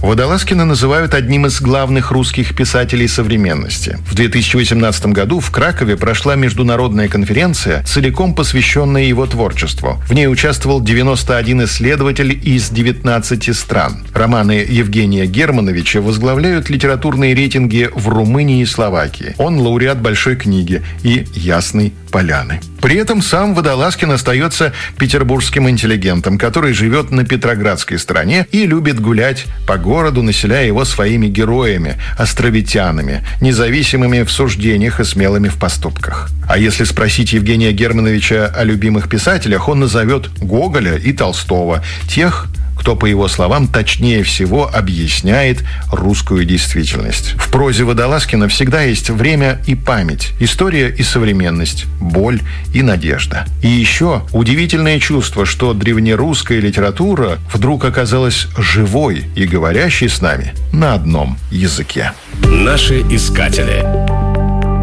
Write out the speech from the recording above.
Водолазкина называют одним из главных русских писателей современности. В 2018 году в Кракове прошла международная конференция, целиком посвященная его творчеству. В ней участвовал 91 исследователь из 19 стран. Романы Евгения Германовича возглавляют литературные рейтинги в Румынии и Словакии. Он лауреат Большой книги и Ясной Поляны. При этом сам Водолазкин остается петербургским интеллигентом, который живет на Петроградской стороне и любит гулять по городу, населяя его своими героями, островитянами, независимыми в суждениях и смелыми в поступках. А если спросить Евгения Германовича о любимых писателях, он назовет Гоголя и Толстого, тех, кто, по его словам, точнее всего объясняет русскую действительность. В прозе Водолазкина всегда есть время и память, история и современность, боль и надежда. И еще удивительное чувство, что древнерусская литература вдруг оказалась живой и говорящей с нами на одном языке. Наши искатели.